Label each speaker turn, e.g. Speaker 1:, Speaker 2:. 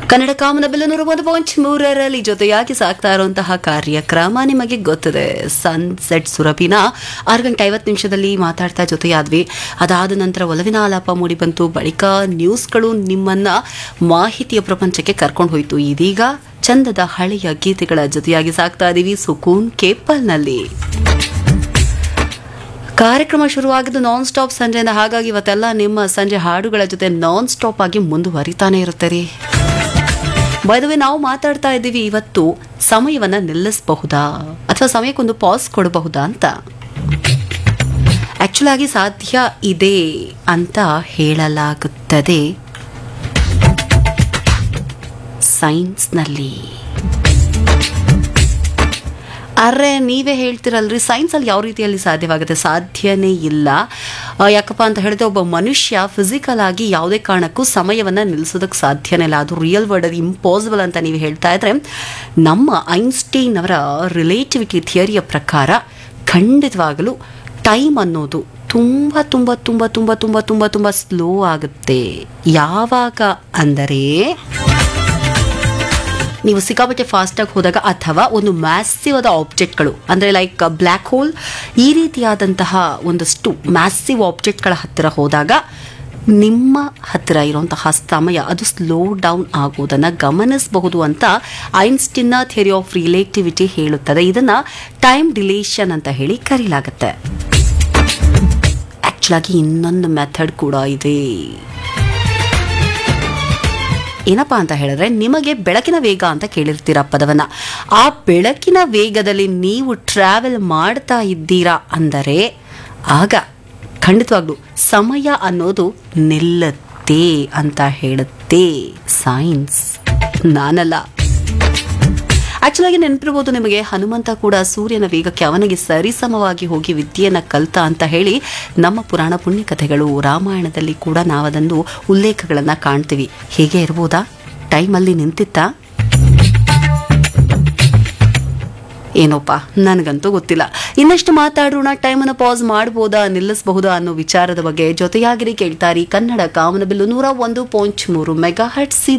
Speaker 1: ಕನ್ನಡ ಕಾಮನಬಿಲ್ಲು 101.3ರಲ್ಲಿ ಜೊತೆಯಾಗಿ ಸಾಗ್ತಾ ಇರುವಂತಹ ಕಾರ್ಯಕ್ರಮ ನಿಮಗೆ ಗೊತ್ತಿದೆ. ಸನ್ಸೆಟ್ ಸುರಭಿನ 6:50 ಮಾತಾಡ್ತಾ ಜೊತೆಯಾದ್ವಿ. ಅದಾದ ನಂತರ ಒಲವಿನ ಆಲಾಪ ಮೂಡಿ ಬಂತು. ಬಳಿಕ ನ್ಯೂಸ್ಗಳು ನಿಮ್ಮನ್ನ ಮಾಹಿತಿಯ ಪ್ರಪಂಚಕ್ಕೆ ಕರ್ಕೊಂಡು ಹೋಯಿತು. ಇದೀಗ ಚಂದದ ಹಳೆಯ ಗೀತೆಗಳ ಜೊತೆಯಾಗಿ ಸಾಗ್ತಾ ಇದೀವಿ ಸುಕೂನ್ ಕೇಪಲ್ನಲ್ಲಿ. ಕಾರ್ಯಕ್ರಮ ಶುರುವಾಗಿದ್ದು ನಾನ್ ಸ್ಟಾಪ್ ಸಂಜೆಯಿಂದ. ಹಾಗಾಗಿ ಇವತ್ತೆಲ್ಲ ನಿಮ್ಮ ಸಂಜೆ ಹಾಡುಗಳ ಜೊತೆ ನಾನ್ ಸ್ಟಾಪ್ ಆಗಿ ಮುಂದುವರಿತಾನೆ ಇರುತ್ತೆ ರೀ. ಬೈ ದ ವೇ, ನಾವು ಮಾತಾಡ್ತಾ ಇದ್ದೀವಿ ಇವತ್ತು ಸಮಯವನ್ನ ನಿಲ್ಲಿಸಬಹುದಾ ಅಥವಾ ಸಮಯಕ್ಕೊಂದು ಪಾಸ್ ಕೊಡಬಹುದಾ ಅಂತ. ಆಕ್ಚುಲ್ ಆಗಿ ಸಾಧ್ಯ ಇದೆ ಅಂತ ಹೇಳಲಾಗುತ್ತದೆ ಸೈನ್ಸ್ನಲ್ಲಿ. ಅರೆ, ನೀವೇ ಹೇಳ್ತಿರಲ್ರಿ, ಸೈನ್ಸಲ್ಲಿ ಯಾವ ರೀತಿಯಲ್ಲಿ ಸಾಧ್ಯವಾಗುತ್ತೆ? ಸಾಧ್ಯನೇ ಇಲ್ಲ. ಯಾಕಪ್ಪ ಅಂತ ಹೇಳಿದ್ರೆ ಒಬ್ಬ ಮನುಷ್ಯ ಫಿಸಿಕಲ್ ಆಗಿ ಯಾವುದೇ ಕಾರಣಕ್ಕೂ ಸಮಯವನ್ನು ನಿಲ್ಲಿಸೋದಕ್ಕೆ ಸಾಧ್ಯನೇ ಇಲ್ಲ. ಅದು ರಿಯಲ್ ವರ್ಡ್, ಅದು ಇಂಪಾಸಿಬಲ್ ಅಂತ ನೀವು ಹೇಳ್ತಾ ಇದ್ರೆ, ನಮ್ಮ ಐನ್ಸ್ಟೈನ್ ಅವರ ರಿಲೇಟಿವಿಟಿ ಥಿಯರಿಯ ಪ್ರಕಾರ ಖಂಡಿತವಾಗಲೂ ಟೈಮ್ ಅನ್ನೋದು ತುಂಬ ತುಂಬ ತುಂಬ ತುಂಬ ತುಂಬ ತುಂಬ ತುಂಬ ಸ್ಲೋ ಆಗುತ್ತೆ. ಯಾವಾಗ ಅಂದರೆ ನೀವು ಸಿಕ್ಕಾಪಟ್ಟೆ ಫಾಸ್ಟಾಗಿ ಹೋದಾಗ, ಅಥವಾ ಒಂದು ಮ್ಯಾಸಿವ್ ಆದ ಆಬ್ಜೆಕ್ಟ್ಗಳು ಅಂದರೆ ಲೈಕ್ ಬ್ಲ್ಯಾಕ್ ಹೋಲ್ ಈ ರೀತಿಯಾದಂತಹ ಒಂದಷ್ಟು ಮ್ಯಾಸಿವ್ ಆಬ್ಜೆಕ್ಟ್ಗಳ ಹತ್ತಿರ ಹೋದಾಗ ನಿಮ್ಮ ಹತ್ತಿರ ಇರುವಂತಹ ಸಮಯ ಅದು ಸ್ಲೋ ಡೌನ್ ಆಗೋದನ್ನು ಗಮನಿಸಬಹುದು ಅಂತ ಐನ್ಸ್ಟೈನ್ನ ಥಿಯರಿ ಆಫ್ ರಿಲೇಟಿವಿಟಿ ಹೇಳುತ್ತದೆ. ಇದನ್ನು ಟೈಮ್ ಡಿಲೇಷನ್ ಅಂತ ಹೇಳಿ ಕರೆಯಲಾಗುತ್ತೆ. ಆ್ಯಕ್ಚುಲಾಗಿ ಇನ್ನೊಂದು ಮೆಥಡ್ ಕೂಡ ಇದೆ. ಏನಪ್ಪಾ ಅಂತ ಹೇಳಿದ್ರೆ, ನಿಮಗೆ ಬೆಳಕಿನ ವೇಗ ಅಂತ ಕೇಳಿರ್ತೀರ ಪದವನ್ನ. ಆ ಬೆಳಕಿನ ವೇಗದಲ್ಲಿ ನೀವು ಟ್ರಾವೆಲ್ ಮಾಡ್ತಾ ಇದ್ದೀರಾ ಅಂದರೆ ಆಗ ಖಂಡಿತವಾಗ್ಲೂ ಸಮಯ ಅನ್ನೋದು ನಿಲ್ಲುತ್ತೆ ಅಂತ ಹೇಳುತ್ತೆ ಸೈನ್ಸ್, ನಾನಲ್ಲ. ಆಕ್ಚುಲಾಗಿ ನೆನಪಿರ್ಬೋದು ನಿಮಗೆ, ಹನುಮಂತ ಕೂಡ ಸೂರ್ಯನ ವೇಗಕ್ಕೆ ಅವನಿಗೆ ಸರಿಸಮವಾಗಿ ಹೋಗಿ ವಿದ್ಯೆಯನ್ನು ಕಲ್ತ ಅಂತ ಹೇಳಿ ನಮ್ಮ ಪುರಾಣ ಪುಣ್ಯ ಕಥೆಗಳು, ರಾಮಾಯಣದಲ್ಲಿ ಕೂಡ ನಾವದೊಂದು ಉಲ್ಲೇಖಗಳನ್ನು ಕಾಣ್ತೀವಿ. ಹೇಗೆ ಇರ್ಬೋದಾ? ಟೈಮಲ್ಲಿ ನಿಂತಿತ್ತಾ? ಏನೋಪ್ಪ, ನನಗಂತೂ ಗೊತ್ತಿಲ್ಲ. ಇನ್ನಷ್ಟು ಮಾತಾಡೋಣ. ಟೈಮನ್ನು ಪಾಸ್ ಮಾಡ್ಬೋದಾ, ನಿಲ್ಲಿಸಬಹುದಾ ಅನ್ನೋ ವಿಚಾರದ ಬಗ್ಗೆ. ಜೊತೆಯಾಗಿರಿ, ಕೇಳ್ತಾರಿ ಕನ್ನಡ ಕಾಮನಬಿಲ್ಲು 101.3 ಮೆಗಾಹರ್ಟ್ಸ್.